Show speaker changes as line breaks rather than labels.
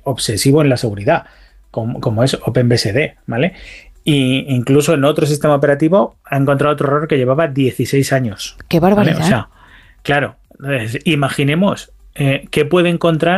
obsesivo en la seguridad, como es OpenBSD, ¿vale? Y incluso en otro sistema operativo ha encontrado otro error que llevaba 16 años.
¡Qué
¿Vale?
barbaridad!
O sea, claro, imaginemos qué puede encontrar